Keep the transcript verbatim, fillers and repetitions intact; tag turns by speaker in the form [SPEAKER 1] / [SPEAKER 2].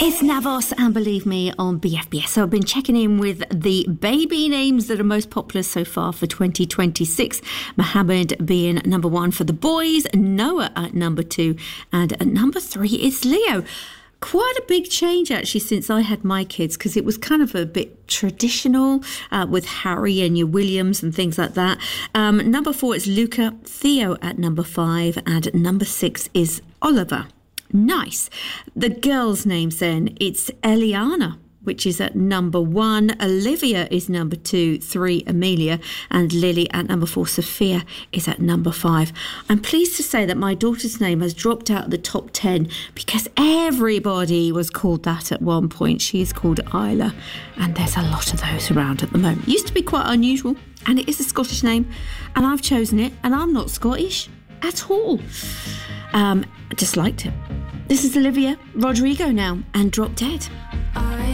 [SPEAKER 1] It's Navos and Believe Me on B F B S. So I've been checking in with the baby names that are most popular so far for twenty twenty-six. Mohammed being number one for the boys, Noah at number two, and at number three is Leo. Quite a big change actually since I had my kids, because it was kind of a bit traditional uh, with Harry and your Williams and things like that. Um, number four is Luca, Theo at number five, and number six is Oliver. Nice. The girls' names then, it's Eliana, which is at number one. Olivia is number two, three, Amelia, and Lily at number four. Sophia is at number five. I'm pleased to say that my daughter's name has dropped out of the top ten because everybody was called that at one point. She is called Isla, and there's a lot of those around at the moment. Used to be quite unusual, and it is a Scottish name, and I've chosen it, and I'm not Scottish at all. Um, I just liked it. This is Olivia Rodrigo now, and Drop Dead.